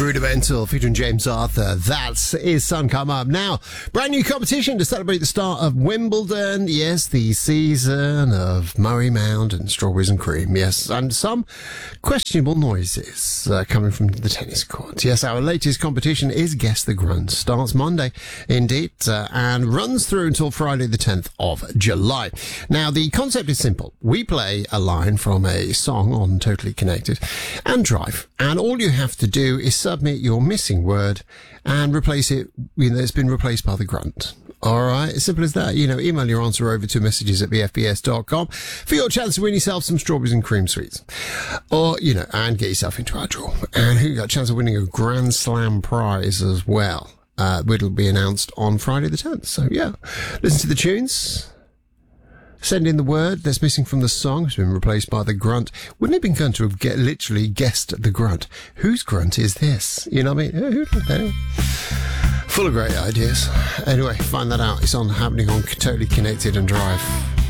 Rudimental featuring James Arthur. That is Sun Come Up. Now, brand new competition to celebrate the start of Wimbledon. Yes, the season of Murray Mound and strawberries and cream. Yes, and some questionable noises coming from the tennis court. Yes, our latest competition is Guess the Grunt. Starts Monday, indeed, and runs through until Friday the 10th of July. Now, the concept is simple. We play a line from a song on Totally Connected and Drive, and all you have to do is submit your missing word and replace it, it's been replaced by the grunt. Alright, as simple as that. Email your answer over to messages@bfbs.com for your chance to win yourself some strawberries and cream sweets. Or, and get yourself into our draw. And who got a chance of winning a Grand Slam prize as well. It'll be announced on Friday the 10th. So, yeah, listen to the tunes. Send in the word that's missing from the song. It's been replaced by the grunt. Wouldn't it have been fun to have literally guessed the grunt? Whose grunt is this? You know what I mean? Anyway. Full of great ideas. Anyway, find that out. It's happening on Totally Connected and Drive.